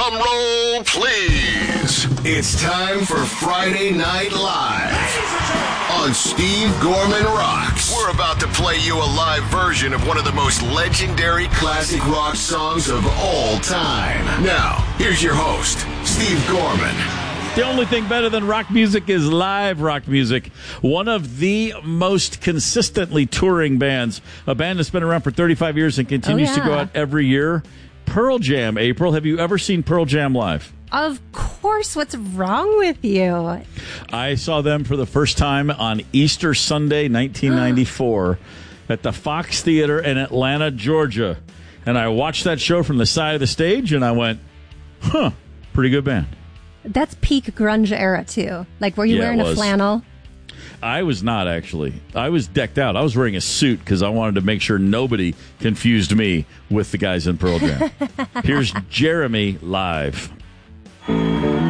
Drum roll, please. It's time for Friday Night Live on Steve Gorman Rocks. We're about to play you a live version of one of the most legendary classic rock songs of all time. Now, here's your host, Steve Gorman. The only thing better than rock music is live rock music. One of the most consistently touring bands, a band that's been around for 35 years and continues to go out every year. Pearl Jam, April. Have you ever seen Pearl Jam live? Of course. What's wrong with you? I saw them for the first time on Easter Sunday, 1994, at the Fox Theater in Atlanta, Georgia. And I watched that show from the side of the stage, and I went, pretty good band. That's peak grunge era, too. Like, were you wearing a flannel? I was not, actually. I was decked out. I was wearing a suit because I wanted to make sure nobody confused me with the guys in Pearl Jam. Here's Jeremy live.